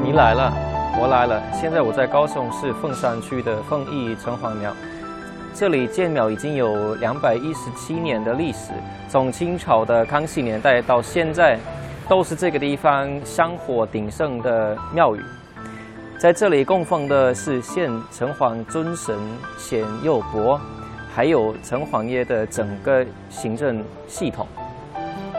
你来了，我来了。现在我在高雄市凤山区的凤义城隍庙，这里建庙已经有217年的历史，从清朝的康熙年代到现在，都是这个地方香火鼎盛的庙宇。在这里供奉的是现城隍尊神显佑伯，还有城隍爷的整个行政系统。